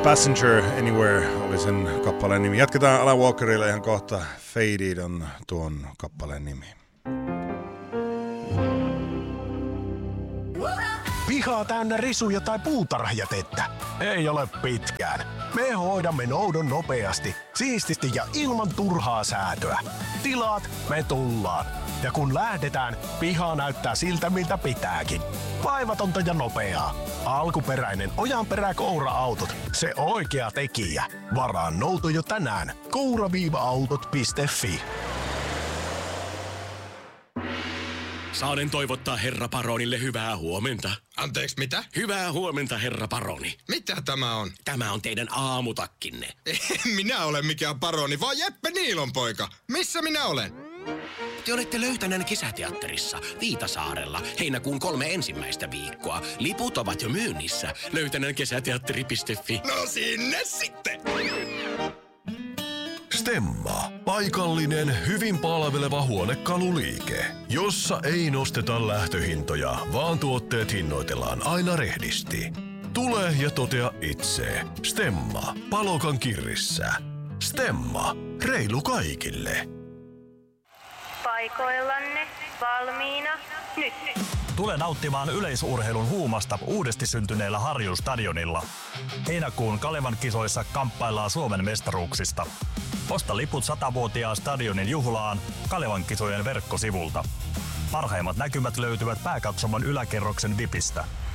Passenger Anywhere oli sen kappaleen nimi. Jatketaan Alan Walkerille ihan kohta. Faded on tuon kappaleen nimi. Pihaa täynnä risuja tai puutarhajätettä? Ei ole pitkään. Me hoidamme noudon nopeasti, siististi ja ilman turhaa säätöä. Tilaat, me tullaan. Ja kun lähdetään, piha näyttää siltä miltä pitääkin. Vaivatonta ja nopeaa. Alkuperäinen Ojanperä-Koura-autot. Se oikea tekijä. Varaa nouto jo tänään. koura-autot.fi. Saanen toivottaa herra Baronille hyvää huomenta. Anteeksi, mitä? Hyvää huomenta, herra Baroni. Mitä tämä on? Tämä on teidän aamutakkinne. En minä ole mikään baroni, vaan Jeppe Niilon poika. Missä minä olen? Te olette löytäneen kesäteatterissa Viitasaarella heinäkuun 3 ensimmäistä viikkoa. Liput ovat jo myynnissä. Löytäneenkesäteatteri.fi. No sinne sitten! Stemma. Paikallinen, hyvin palveleva huonekaluliike, jossa ei nosteta lähtöhintoja, vaan tuotteet hinnoitellaan aina rehdisti. Tule ja totea itse. Stemma. Palokan kirrissä. Stemma. Reilu kaikille. Paikoillanne, valmiina, nyt. Tule nauttimaan yleisurheilun huumasta uudesti syntyneellä Harjun stadionilla. Heinäkuun Kalevan kisoissa kamppaillaan Suomen mestaruuksista. Osta liput 100-vuotiaan stadionin juhlaan Kalevan kisojen verkkosivulta. Parhaimmat näkymät löytyvät pääkatsomon yläkerroksen VIPistä.